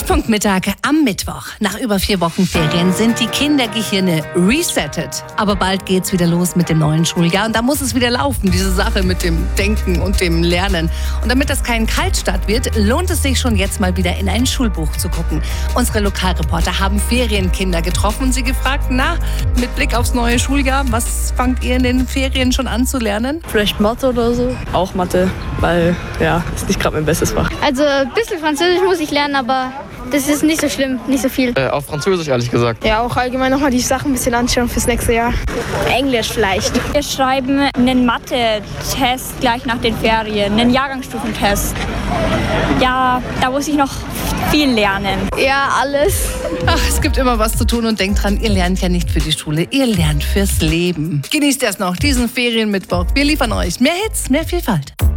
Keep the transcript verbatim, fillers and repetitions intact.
Treffpunktmittag am Mittwoch. Nach über vier Wochen Ferien sind die Kindergehirne resettet. Aber bald geht's wieder los mit dem neuen Schuljahr. Und da muss es wieder laufen, diese Sache mit dem Denken und dem Lernen. Und damit das kein Kaltstart wird, lohnt es sich schon jetzt mal wieder in ein Schulbuch zu gucken. Unsere Lokalreporter haben Ferienkinder getroffen und sie gefragt, na, mit Blick aufs neue Schuljahr, was fangt ihr in den Ferien schon an zu lernen? Vielleicht Mathe oder so. Auch Mathe, weil, ja, ist nicht gerade mein bestes Fach. Also ein bisschen Französisch muss ich lernen, aber das ist nicht so schlimm, nicht so viel. Äh, auf Französisch, ehrlich gesagt. Ja, auch allgemein nochmal die Sachen ein bisschen anschauen fürs nächste Jahr. Englisch vielleicht. Wir schreiben einen Mathe-Test gleich nach den Ferien, einen Jahrgangsstufentest. Ja, da muss ich noch viel lernen. Ja, alles. Ach, es gibt immer was zu tun und denkt dran, ihr lernt ja nicht für die Schule, ihr lernt fürs Leben. Genießt erst noch diesen Ferienmittwoch. Wir liefern euch mehr Hits, mehr Vielfalt.